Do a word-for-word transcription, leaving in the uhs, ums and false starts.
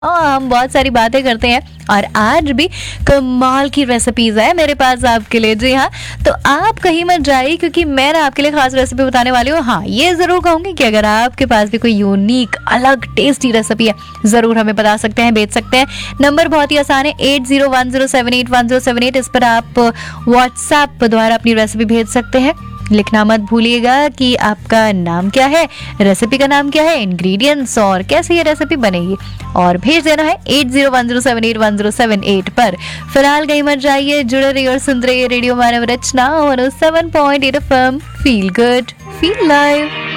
हाँ, हम बहुत सारी बातें करते हैं और आज भी कमाल की रेसिपीज है मेरे पास आपके लिए। जी हाँ, तो आप कहीं मत जाइए क्योंकि मैं ना आपके लिए खास रेसिपी बताने वाली हूँ। हाँ, ये जरूर कहूंगी कि अगर आपके पास भी कोई यूनिक अलग टेस्टी रेसिपी है, जरूर हमें बता सकते हैं, भेज सकते हैं। नंबर बहुत ही आसान है, eight zero one zero seven eight one zero seven eight. इस पर आप व्हाट्सएप द्वारा अपनी रेसिपी भेज सकते हैं। लिखना मत भूलिएगा कि आपका नाम क्या है, रेसिपी का नाम क्या है, इंग्रेडिएंट्स और कैसे ये रेसिपी बनेगी, और भेज देना है eight zero one zero seven eight one zero seven eight पर। फिलहाल कहीं मत जाइए, जुड़े रहिए और सुनते रहिए रेडियो मानव रचना one O seven point eight F M. Feel good, feel live.